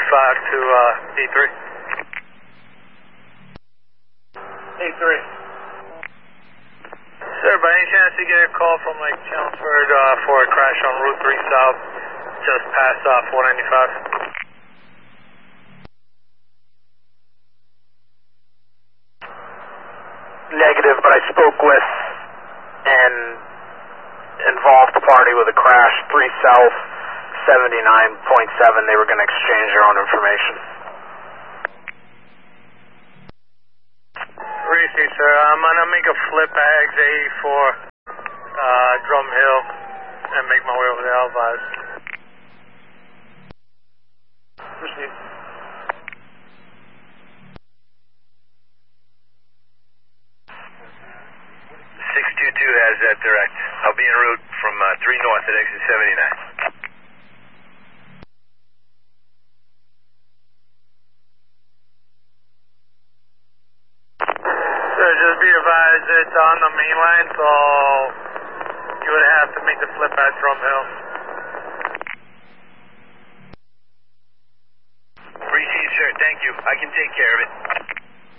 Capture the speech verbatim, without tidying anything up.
five to uh, E three. E three. Sir, by any chance you get a call from Lake Chelmsford uh, for a crash on Route three South, just past uh, four ninety-five? Negative, but I spoke with an involved party with a crash, three South, seventy-nine point seven. They were going to exchange their own information. Receive, sir. I'm going to make a flip at exit eighty-four, uh, Drum Hill, and make my way over there. I'll advise. Receive. six two two has that direct. I'll be en route from uh, three north at exit seventy-nine. Sir, just be advised it's on the main line, so you would have to make the flip at Drum Hill. Receive, sir. Thank you. I can take care of it.